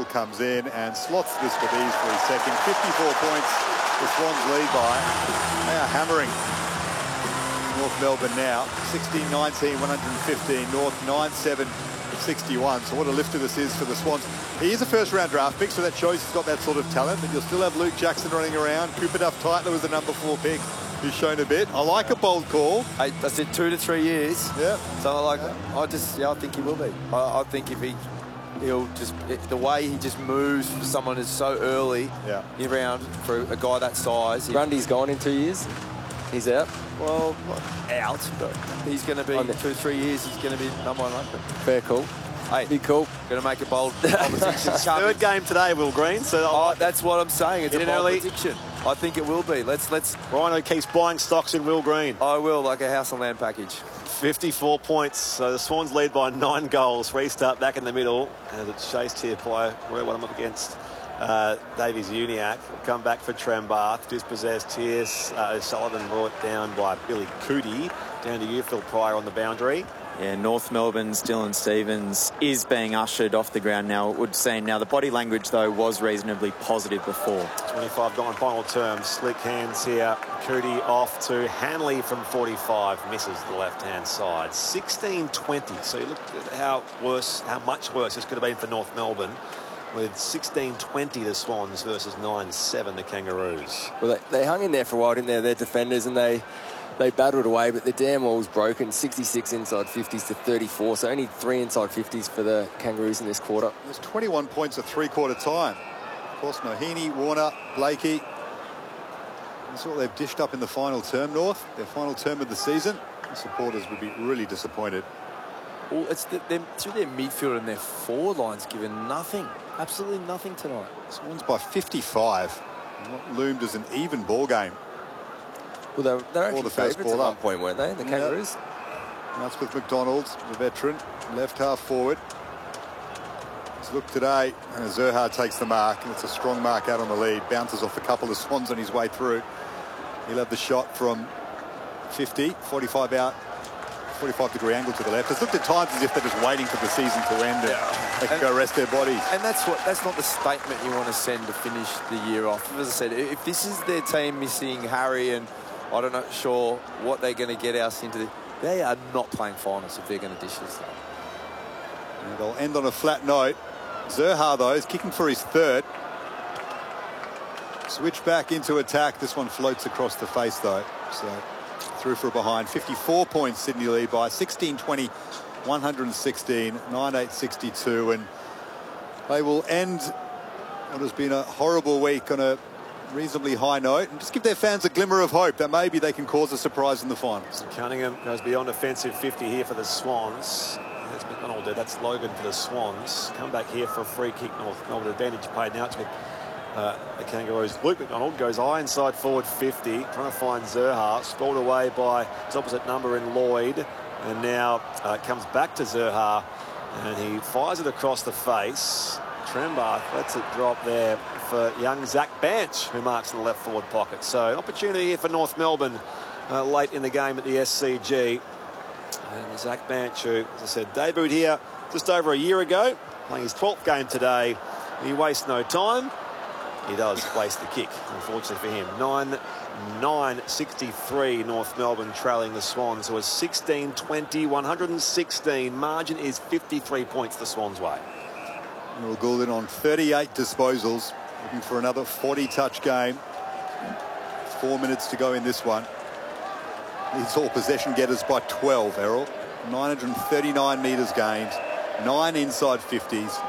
comes in and slots this with ease for his second. 54 points, the Swans lead by. They are hammering North Melbourne now. 16-19, 115. North 9-7, 61. So what a lifter this is for the Swans. He is a first-round draft pick, so that shows he's got that sort of talent. But you'll still have Luke Jackson running around. Cooper Duff-Tytler was the number 4 pick, who's shown a bit. I like a bold call. I said 2 to 3 years. Yeah. So I think he will be. I think if he'll just the way he just moves for someone who's so early around for a guy that size. Grundy's gone in 2 years. He's out. Well, out, but he's going to be 2 or 3 years. He's going to be number 1 open. Fair call. Hey, be cool. Going to make a bold prediction. Third game today, Will Green. So that's what I'm saying. It's a bold prediction. I think it will be. Let's. Rhino keeps buying stocks in Will Green. I will, like a house and land package. 54 points. So the Swans lead by 9 goals. Restart back in the middle, and it's chased here by what I'm up against. Davies Uniacke will come back for Trembath. Dispossessed here. O'Sullivan brought down by Billy Cootie. Down to Ufield Pryor on the boundary. Yeah, North Melbourne's Dylan Stephens is being ushered off the ground now, it would seem. Now, the body language, though, was reasonably positive before. 25 gone, final term. Slick hands here. Cootie off to Hanley from 45. Misses the left-hand side. 16-20. So you look at how much worse this could have been for North Melbourne. With 16-20 the Swans versus 9-7 the Kangaroos. Well, they hung in there for a while, didn't they? Their defenders, and they battled away, but the damn wall was broken. 66 inside 50s to 34, so only 3 inside 50s for the Kangaroos in this quarter. There's 21 points at three-quarter time. Of course, Nohini, Warner, Blakey. That's what they've dished up in the final term, North. Their final term of the season. The supporters would be really disappointed. Well, it's them through their midfield and their forward lines given nothing. Absolutely nothing tonight. Swans by 55. What loomed as an even ball game. Well, they're actually the favourites at one point, weren't they, the Kangaroos? And that's with McDonald, the veteran, left half forward. Let's look today, and Zerha takes the mark, and it's a strong mark out on the lead. Bounces off a couple of Swans on his way through. He'll have the shot from 50, 45 out, 45-degree angle to the left. It's looked at times as if they're just waiting for the season to end and they can go rest their bodies. And that's not the statement you want to send to finish the year off. As I said, if this is their team missing Harry and I'm not sure what they're going to get us into, they are not playing finals if they're going to dish this up. And they'll end on a flat note. Zerha, though, is kicking for his third. Switch back into attack. This one floats across the face, though. So through for a behind. 54 points Sydney lead by. 16-20, 116, 9-8, 62. And they will end what has been a horrible week on a reasonably high note and just give their fans a glimmer of hope that maybe they can cause a surprise in the finals. Cunningham goes beyond offensive 50 here for the Swans. That's McDonald there. That's Logan for the Swans. Come back here for a free kick. North Melbourne advantage paid now. It's with the Kangaroos. Luke McDonald goes high inside forward 50, trying to find Zerha. Sprawled away by his opposite number in Lloyd. And now comes back to Zerha and he fires it across the face. Trembath lets it drop there for young Zach Banch, who marks in the left forward pocket. So an opportunity here for North Melbourne late in the game at the SCG. And Zach Banch, who, as I said, debuted here just over a year ago, playing his 12th game today. He wastes no time. He does waste the kick, unfortunately for him. 9-9-63 North Melbourne trailing the Swans, who is 16-20, 116. Margin is 53 points the Swans' way. Will Goulden on 38 disposals, looking for another 40-touch game. 4 minutes to go in this one. Leads all possession getters by 12, Errol. 939 metres gained, 9 inside 50s.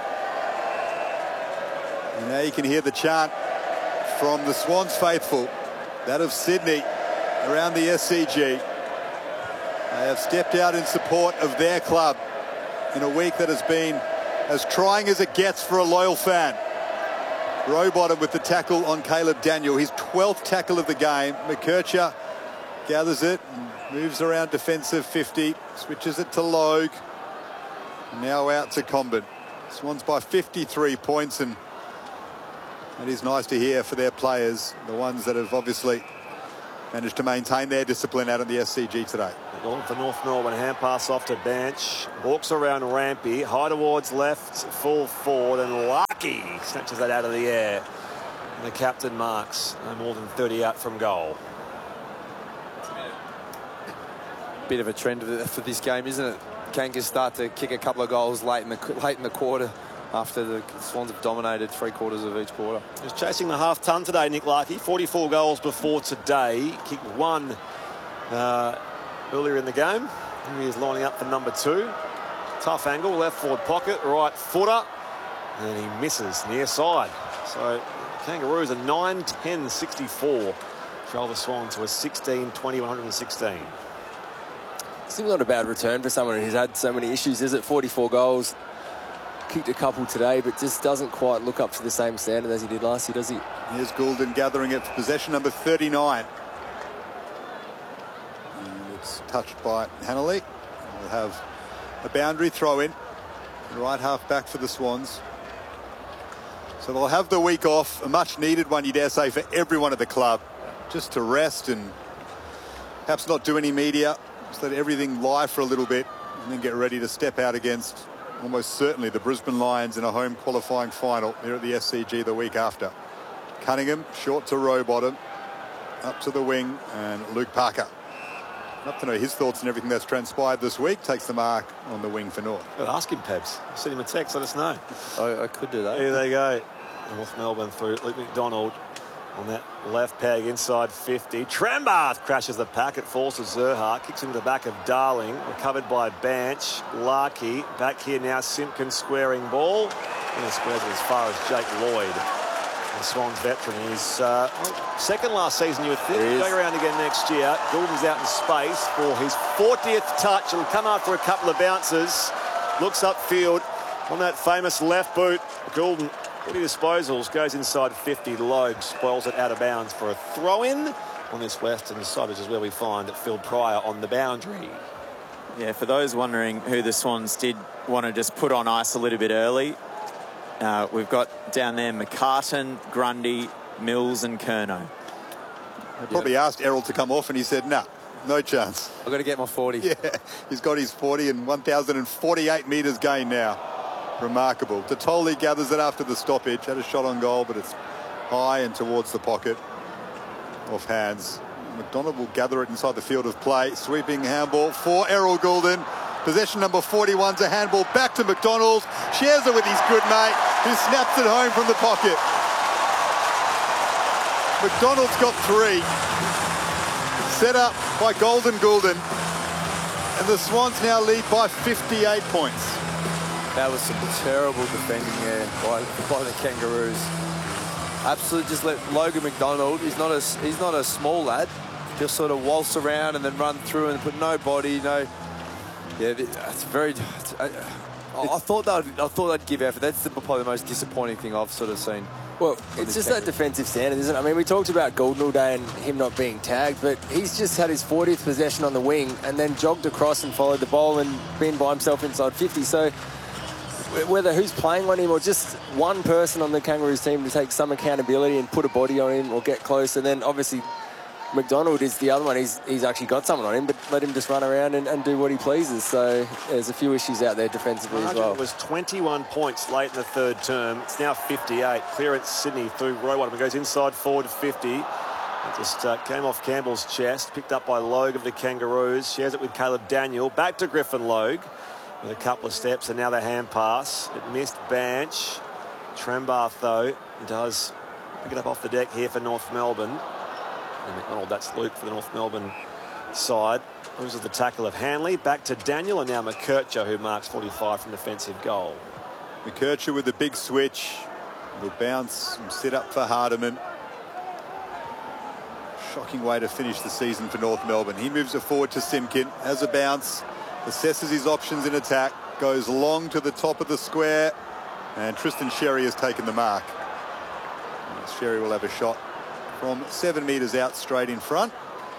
And now you can hear the chant from the Swans faithful, that of Sydney, around the SCG. They have stepped out in support of their club in a week that has been as trying as it gets for a loyal fan. Rowbottom with the tackle on Caleb Daniel, his 12th tackle of the game. McKercher gathers it and moves around defensive 50, switches it to Logue. Now out to Comben. Swans by 53 points, and it is nice to hear for their players, the ones that have obviously managed to maintain their discipline out of the SCG today. Going for North Melbourne, hand pass off to Banch. Walks around Rampy, high towards left, full forward, and Larkin Larkey snatches that out of the air. And the captain marks no more than 30 out from goal. Bit of a trend for this game, isn't it? Kangas start to kick a couple of goals late in the quarter after the Swans have dominated 3/4 of each quarter. He's chasing the half-ton today, Nick Larkey. 44 goals before today. Kicked one earlier in the game. He is lining up for number 2. Tough angle, left forward pocket, right footer. And he misses near side. So Kangaroos are 9-10-64. Trail the Swans to a 16-20-116. Still not a bad return for someone who's had so many issues, is it? 44 goals. Kicked a couple today, but just doesn't quite look up to the same standard as he did last year, does he? Here's Goulden gathering it for possession number 39. And it's touched by Hanley. We'll have a boundary throw in. Right half back for the Swans. So they'll have the week off, a much needed one, you dare say, for everyone at the club. Just to rest and perhaps not do any media. Just let everything lie for a little bit and then get ready to step out against almost certainly the Brisbane Lions in a home qualifying final here at the SCG the week after. Cunningham short to Rowbottom, up to the wing, and Luke Parker. Up to know his thoughts on everything that's transpired this week. Takes the mark on the wing for North. Well, ask him, Pebs. Send him a text, let us know. I could do that. Here they go. North Melbourne through Luke McDonald on that left peg inside 50. Trembath crashes the pack. It falls to Zerha. Kicks into the back of Darling. Recovered by Banch. Larkey. Back here now. Simpkins squaring ball. And he squares it as far as Jake Lloyd. The Swans veteran. He's second last season, you would think. Going around again next year. Goulden's out in space for his 40th touch. It'll come after a couple of bounces. Looks upfield on that famous left boot. Goulden, 40 disposals, goes inside 50. Logue spoils it out of bounds for a throw-in on this western side, which is where we find Phil Pryor on the boundary. Yeah, for those wondering who the Swans did want to just put on ice a little bit early, we've got down there McCartan, Grundy, Mills and Curnow. I probably asked Errol to come off and he said, nah, no chance. I've got to get my 40. Yeah, he's got his 40 and 1,048 metres gain now. Remarkable. Tatoli gathers it after the stoppage. Had a shot on goal, but it's high and towards the pocket. Off hands. McDonald will gather it inside the field of play. Sweeping handball for Errol Goulden. Possession number 41's a handball back to McDonald. Shares it with his good mate, who snaps it home from the pocket. McDonald's got 3. Set up by Goulden. And the Swans now lead by 58 points. That was some terrible defending there by the Kangaroos. Absolutely, just let Logan McDonald. He's not a small lad. Just sort of waltz around and then run through and put no body, no. Yeah, it's very. I thought they'd give effort. That's probably the most disappointing thing I've sort of seen. Well, it's just that defensive standard, isn't it? I mean, we talked about Goulden all day and him not being tagged, but he's just had his 40th possession on the wing and then jogged across and followed the ball and been by himself inside 50. So whether who's playing on him or just one person on the Kangaroos team to take some accountability and put a body on him or get close, and then obviously McDonald is the other one. He's actually got someone on him, but let him just run around and do what he pleases. So there's a few issues out there defensively as well. It was 21 points late in the third term. It's now 58. Clearance Sydney through Rowbottom. It goes inside forward 50. It just came off Campbell's chest. Picked up by Logue of the Kangaroos. Shares it with Caleb Daniel. Back to Griffin Logue with a couple of steps, and now the hand pass. It missed Banch. Trembath, though, does pick it up off the deck here for North Melbourne. And McDonald, that's Luke for the North Melbourne side. Loses the tackle of Hanley. Back to Daniel, and now McKercher, who marks 45 from defensive goal. McKercher with the big switch. Will bounce and sit up for Hardiman. Shocking way to finish the season for North Melbourne. He moves it forward to Simpkin. Has a bounce. Assesses his options in attack. Goes long to the top of the square. And Tristan Sherry has taken the mark. And Sherry will have a shot from 7 metres out straight in front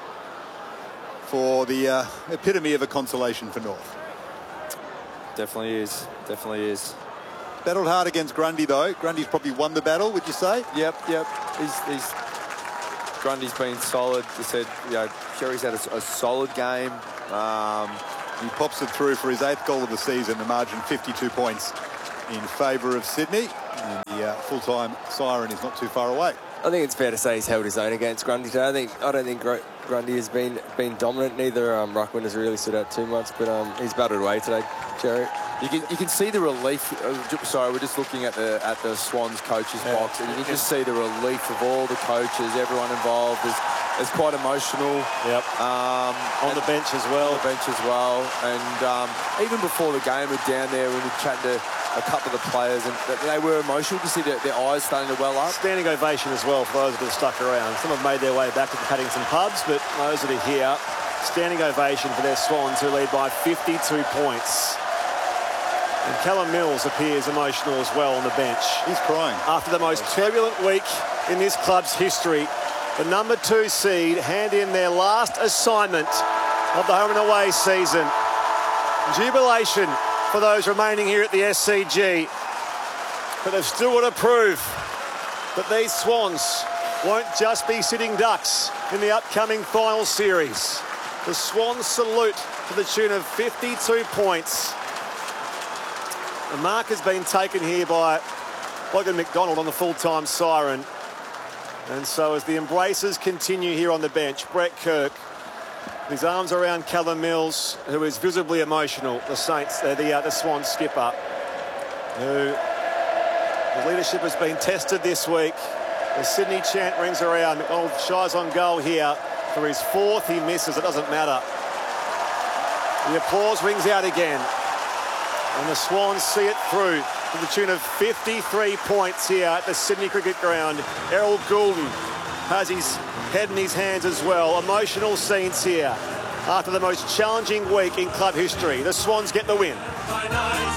for the epitome of a consolation for North. Definitely is. Definitely is. Battled hard against Grundy, though. Grundy's probably won the battle, would you say? Yep. Grundy's been solid. You said, Sherry's had a solid game. He pops it through for his 8th goal of the season, the margin 52 points in favour of Sydney. And the full-time siren is not too far away. I think it's fair to say he's held his own against Grundy today. I don't think Grundy has been dominant. Neither Ruckman has really stood out too much, but he's battled away today, Jerry. You can see the relief. Sorry, we're just looking at the Swans coaches box, and you can just see the relief of all the coaches, everyone involved. It's quite emotional. Yep. On the bench as well. And even before the game, we're down there when we were chatting to a couple of the players, and they were emotional to see their eyes starting to well up. Standing ovation as well for those that have stuck around. Some have made their way back to the Paddington pubs, but those that are here, standing ovation for their Swans, who lead by 52 points. And Callum Mills appears emotional as well on the bench. He's crying. After the most turbulent week in this club's history, the number 2 seed hand in their last assignment of the home and away season. Jubilation for those remaining here at the SCG. But they've still got to prove that these Swans won't just be sitting ducks in the upcoming final series. The Swans salute to the tune of 52 points. The mark has been taken here by Logan McDonald on the full-time siren. And so as the embraces continue here on the bench, Brett Kirk, his arms around Callum Mills, who is visibly emotional, the Swans skipper, who his leadership has been tested this week. The Sydney chant rings around. McDonald shies on goal here. For his 4th, he misses. It doesn't matter. The applause rings out again. And the Swans see it through to the tune of 53 points here at the Sydney Cricket Ground. Errol Goulden has his head in his hands as well. Emotional scenes here after the most challenging week in club history. The Swans get the win.